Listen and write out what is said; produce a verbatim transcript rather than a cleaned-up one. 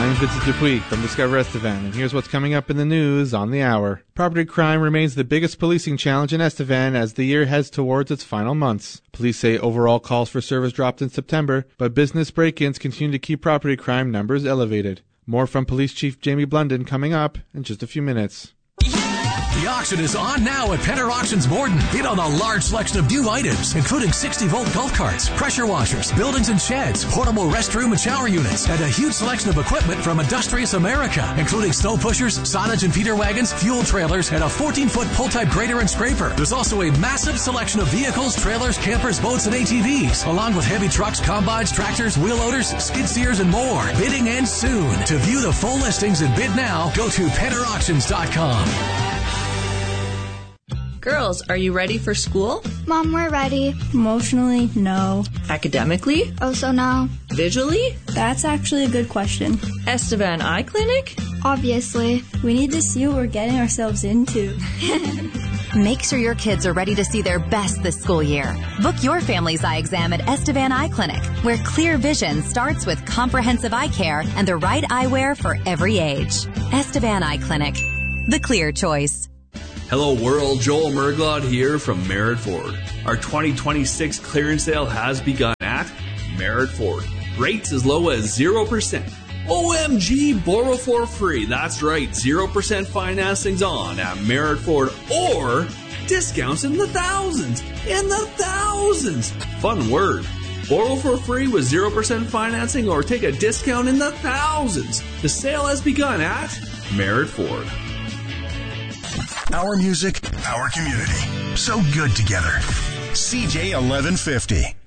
I'm Vincent Dupuy from Discover Estevan, and here's what's coming up in the news on the hour. Property crime remains the biggest policing challenge in Estevan as the year heads towards its final months. Police say overall calls for service dropped in September, but business break-ins continue to keep property crime numbers elevated. More from Police Chief Jamie Blunden coming up in just a few minutes. The auction is on now at Penner Auctions Borden. Bid on a large selection of new items, including sixty volt golf carts, pressure washers, buildings and sheds, portable restroom and shower units, and a huge selection of equipment from Industrious America, including snow pushers, silage and feeder wagons, fuel trailers, and a fourteen foot pull-type grader and scraper. There's also a massive selection of vehicles, trailers, campers, boats, and A T Vs, along with heavy trucks, combines, tractors, wheel loaders, skid steers, and more. Bidding ends soon. To view the full listings and bid now, go to penner auctions dot com. Girls, are you ready for school? Mom, we're ready. Emotionally, no. Academically? Also no. Visually? That's actually a good question. Estevan Eye Clinic? Obviously. We need to see what we're getting ourselves into. Make sure your kids are ready to see their best this school year. Book your family's eye exam at Estevan Eye Clinic, where clear vision starts with comprehensive eye care and the right eyewear for every age. Estevan Eye Clinic, the clear choice. Hello world, Joel Merglod here from Merritt Ford. Our twenty twenty-six clearance sale has begun at Merritt Ford. Rates as low as zero percent. O M G, borrow for free. That's right, zero percent financing's on at Merritt Ford, or discounts in the thousands. In the thousands. Fun word. Borrow for free with zero percent financing or take a discount in the thousands. The sale has begun at Merritt Ford. Our music, our community. So good together. C J eleven fifty.